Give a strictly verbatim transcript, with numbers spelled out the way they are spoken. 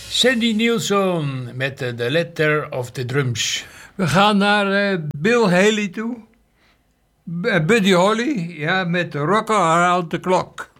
Sandy Nielsen met uh, The Letter of the Drums. We gaan naar uh, Bill Haley toe. B- Buddy Holly, ja, met Rock Around the Clock.